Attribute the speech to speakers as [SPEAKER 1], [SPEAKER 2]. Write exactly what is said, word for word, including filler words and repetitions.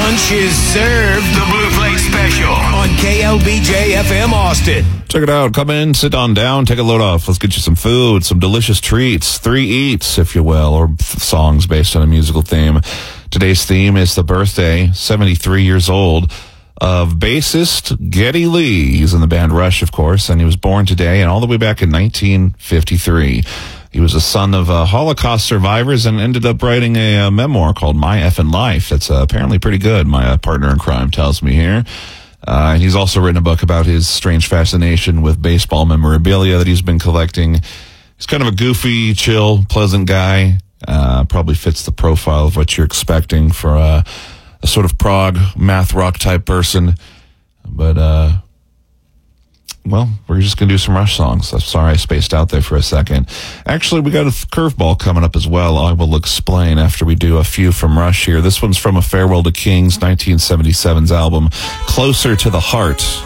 [SPEAKER 1] Lunch is served.
[SPEAKER 2] The Blue Plate Special
[SPEAKER 1] on K L B J F M Austin.
[SPEAKER 3] Check it out. Come in, sit on down, take a load off. Let's get you some food, some delicious treats, three eats, if you will, or songs based on a musical theme. Today's theme is the birthday, seventy-three years old, of bassist Geddy Lee. He's in the band Rush, of course, and he was born today and all the way back in nineteen fifty-three. He was a son of uh, Holocaust survivors and ended up writing a, a memoir called My Effin' Life. That's uh, apparently pretty good, my uh, partner in crime tells me here. Uh, and he's also written a book about his strange fascination with baseball memorabilia that he's been collecting. He's kind of a goofy, chill, pleasant guy. Uh, probably fits the profile of what you're expecting for a, a sort of prog, math rock type person. But, uh, well, we're just going to do some Rush songs. I'm sorry I spaced out there for a second. Actually, we got a curveball coming up as well. I will explain after we do a few from Rush here. This one's from A Farewell to Kings, nineteen seventy-seven's album, Closer to the Heart.